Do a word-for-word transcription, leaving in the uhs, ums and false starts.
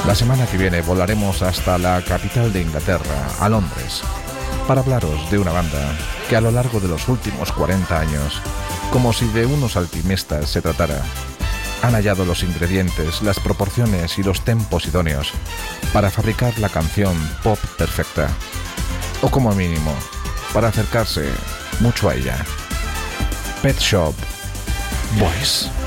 La semana que viene volaremos hasta la capital de Inglaterra, a Londres, para hablaros de una banda que a lo largo de los últimos cuarenta años, como si de unos alquimistas se tratara, han hallado los ingredientes, las proporciones y los tempos idóneos para fabricar la canción pop perfecta, o como mínimo, para acercarse mucho a ella. Pet Shop Boys.